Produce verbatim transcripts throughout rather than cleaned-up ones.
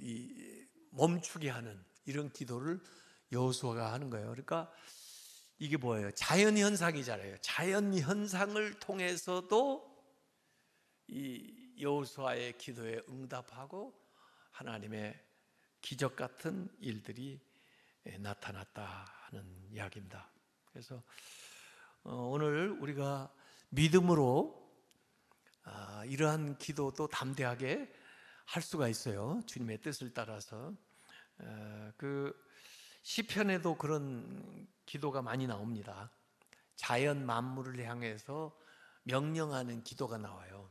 이 멈추게 하는 이런 기도를 여호수아가 하는 거예요. 그러니까 이게 뭐예요? 자연 현상이잖아요. 자연 현상을 통해서도 이 여호수아의 기도에 응답하고 하나님의 기적 같은 일들이 나타났다 하는 이야기입니다. 그래서 오늘 우리가 믿음으로 이러한 기도도 담대하게 할 수가 있어요. 주님의 뜻을 따라서. 그 시편에도 그런 기도가 많이 나옵니다. 자연 만물을 향해서 명령하는 기도가 나와요.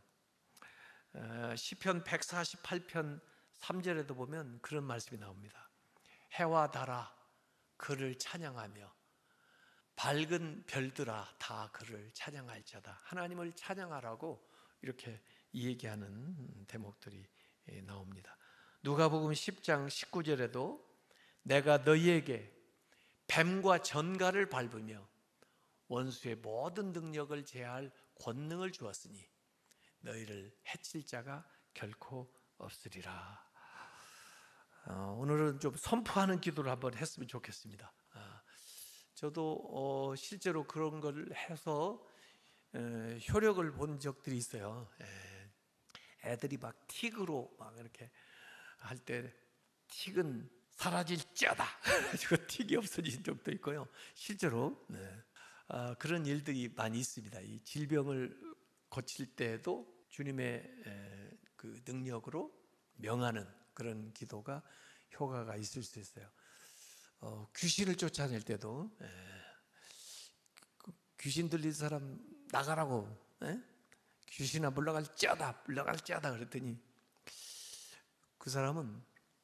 시편 백사십팔 편 삼 절에도 보면 그런 말씀이 나옵니다. 해와 달아 그를 찬양하며 밝은 별들아 다 그를 찬양할지어다. 하나님을 찬양하라고 이렇게 얘기하는 대목들이 나옵니다. 누가복음 십 장 십구 절에도 내가 너희에게 뱀과 전갈을 밟으며 원수의 모든 능력을 제할 권능을 주었으니 너희를 해칠 자가 결코 없으리라. 어, 오늘은 좀 선포하는 기도를 한번 했으면 좋겠습니다. 어, 저도 어, 실제로 그런 걸 해서 에, 효력을 본 적들이 있어요. 에, 애들이 막 틱으로 막 이렇게 할 때 틱은 사라질지어다. 그 틱이 없어진 적도 있고요. 실제로 네. 아, 그런 일들이 많이 있습니다. 이 질병을 고칠 때도 주님의 에, 그 능력으로 명하는 그런 기도가 효과가 있을 수 있어요. 어, 귀신을 쫓아낼 때도 에, 그 귀신 들린 사람 나가라고 에? 귀신아 물러갈지어다 물러갈지어다 그랬더니 그 사람은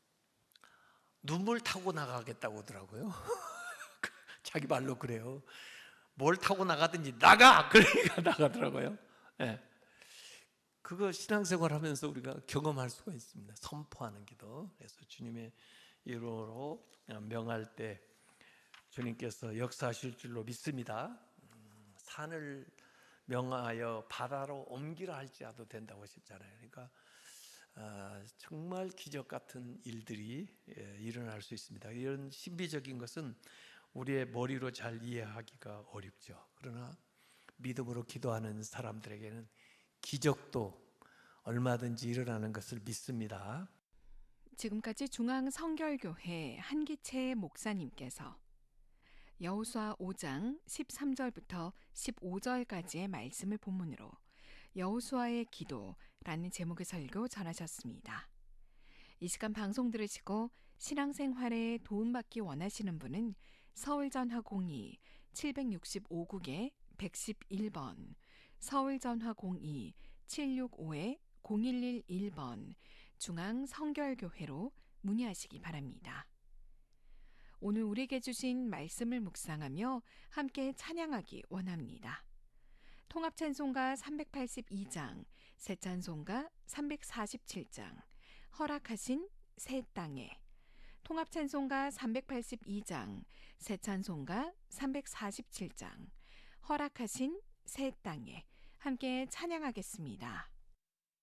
눈물 타고 나가겠다고 하더라고요. 자기 말로 그래요. 뭘 타고 나가든지 나가! 그러니까 나가더라고요. 예. 그거 신앙생활 하면서 우리가 경험할 수가 있습니다. 선포하는 기도. 그래서 주님의 이름으로 명할 때 주님께서 역사하실 줄로 믿습니다. 산을 명하여 바다로 옮기라 할지라도 된다고 하셨잖아요. 그러니까 아, 정말 기적 같은 일들이 예, 일어날 수 있습니다. 이런 신비적인 것은 우리의 머리로 잘 이해하기가 어렵죠. 그러나 믿음으로 기도하는 사람들에게는 기적도 얼마든지 일어나는 것을 믿습니다. 지금까지 중앙성결교회 한기채 목사님께서 여호수아 오 장 십삼 절부터 십오 절까지의 말씀을 본문으로 여호수아의 기도라는 제목의 설교 전하셨습니다. 이 시간 방송 들으시고 신앙생활에 도움받기 원하시는 분은 서울전화 공이 칠육오 국에 백십일 번, 서울전화 공이 칠육오 공일일일 번 중앙성결교회로 문의하시기 바랍니다. 오늘 우리에게 주신 말씀을 묵상하며 함께 찬양하기 원합니다. 통합찬송가 삼백팔십이 장, 새찬송가 삼백사십칠 장, 허락하신 새 땅에, 통합찬송가 삼백팔십이 장, 새찬송가 삼백사십칠 장, 허락하신 새 땅에 함께 찬양하겠습니다.